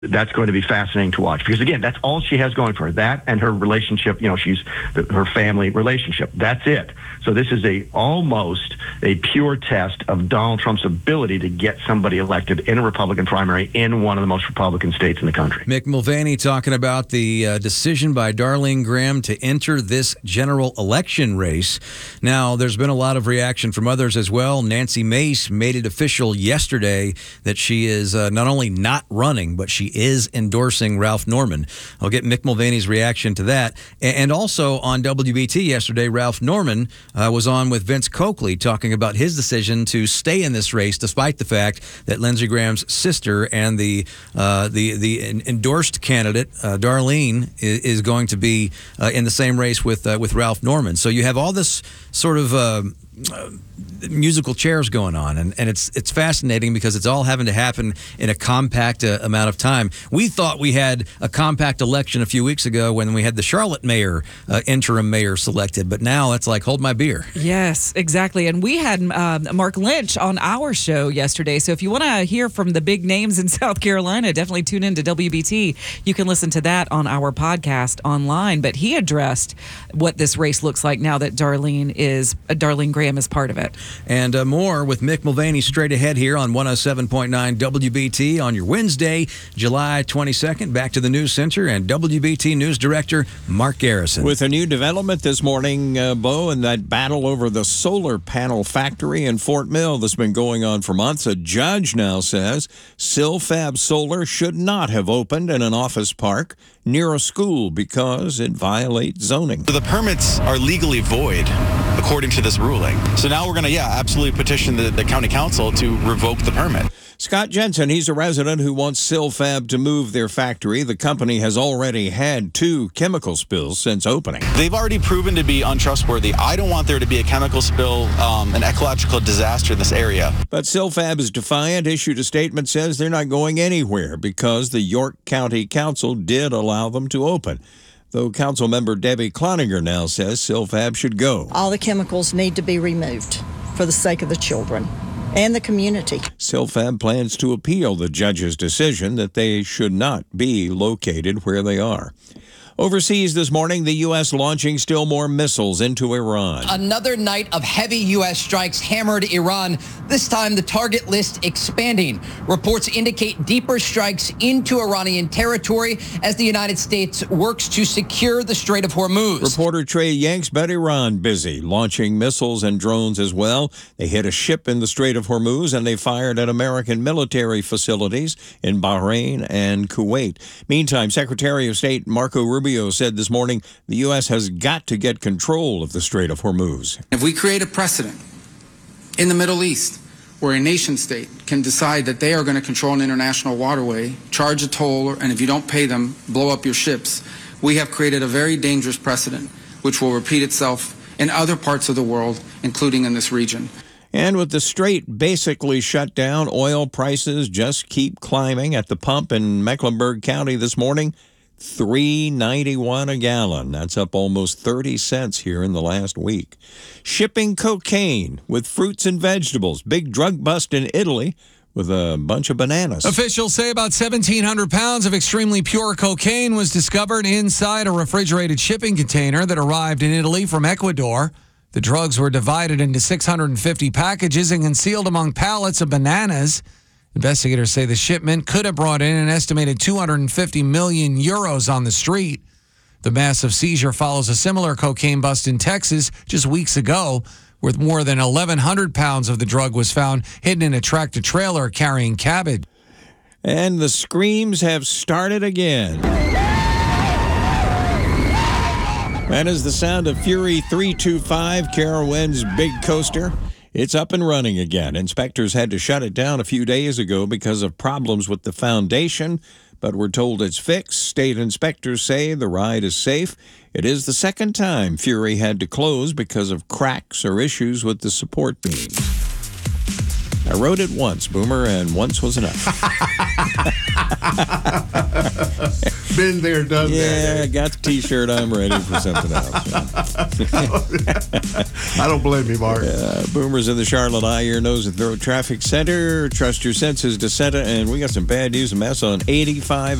That's going to be fascinating to watch because, again, that's all she has going for her. That and her relationship, her family relationship. That's it. So this is almost a pure test of Donald Trump's ability to get somebody elected in a Republican primary in one of the most Republican states in the country. Mick Mulvaney talking about the decision by Darlene Graham to enter this general election race. Now, there's been a lot of reaction from others as well. Nancy Mace made it official yesterday that she is not only not running, but she is endorsing Ralph Norman. I'll get Mick Mulvaney's reaction to that. And also on WBT yesterday, Ralph Norman was on with Vince Coakley talking about his decision to stay in this race despite the fact that Lindsey Graham's sister and the endorsed candidate, Darlene, is going to be in the same race with Ralph Norman. So you have all this sort of musical chairs going on, and it's fascinating because it's all having to happen in a compact amount of time. We thought we had a compact election a few weeks ago when we had the Charlotte mayor, interim mayor selected, but now it's like, hold my beer. Yes, exactly. And we had Mark Lynch on our show yesterday, so if you want to hear from the big names in South Carolina, definitely tune in to WBT. You can listen to that on our podcast online, but he addressed what this race looks like now that Darlene Graham is part of it. And more with Mick Mulvaney straight ahead here on 107.9 WBT on your Wednesday, July 22nd. Back to the News Center and WBT News Director Mark Garrison. With a new development this morning, Bo, and that battle over the solar panel factory in Fort Mill that's been going on for months. A judge now says Silfab Solar should not have opened in an office park near a school because it violates zoning. So the permits are legally void according to this ruling. So now we're going to, absolutely petition the county council to revoke the permit. Scott Jensen, he's a resident who wants Silfab to move their factory. The company has already had 2 chemical spills since opening. They've already proven to be untrustworthy. I don't want there to be a chemical spill, an ecological disaster in this area. But Silfab is defiant, issued a statement, says they're not going anywhere because the York County Council did allow them to open. Though Council member Debbie Cloninger now says Silfab should go. All the chemicals need to be removed for the sake of the children and the community. Silfab plans to appeal the judge's decision that they should not be located where they are. Overseas this morning, the U.S. launching still more missiles into Iran. Another night of heavy U.S. strikes hammered Iran, this time the target list expanding. Reports indicate deeper strikes into Iranian territory as the United States works to secure the Strait of Hormuz. Reporter Trey Yanks bet Iran busy, launching missiles and drones as well. They hit a ship in the Strait of Hormuz and they fired at American military facilities in Bahrain and Kuwait. Meantime, Secretary of State Marco Rubio said this morning the U.S. has got to get control of the Strait of Hormuz. If we create a precedent in the Middle East where a nation state can decide that they are going to control an international waterway, charge a toll, and if you don't pay them, blow up your ships, we have created a very dangerous precedent which will repeat itself in other parts of the world, including in this region. And with the strait basically shut down, oil prices just keep climbing at the pump in Mecklenburg County this morning. $3.91 a gallon. That's up almost 30 cents here in the last week. Shipping cocaine with fruits and vegetables. Big drug bust in Italy with a bunch of bananas. Officials say about 1,700 pounds of extremely pure cocaine was discovered inside a refrigerated shipping container that arrived in Italy from Ecuador. The drugs were divided into 650 packages and concealed among pallets of bananas. Investigators say the shipment could have brought in an estimated 250 million euros on the street. The massive seizure follows a similar cocaine bust in Texas just weeks ago, where more than 1,100 pounds of the drug was found hidden in a tractor-trailer carrying cabbage. And the screams have started again. That is the sound of Fury 325, Carowind's big coaster. It's up and running again. Inspectors had to shut it down a few days ago because of problems with the foundation, but we're told it's fixed. State inspectors say the ride is safe. It is the second time Fury had to close because of cracks or issues with the support beams. I rode it once, Boomer, and once was enough. Been there, done Yeah, that. got the T-shirt. I'm ready for something else. I don't blame you, Mark. Boomers in the Charlotte Eye, Ear, Nose, and Throat Traffic Center. Trust your senses to Seta, and we got some bad news and mess on 85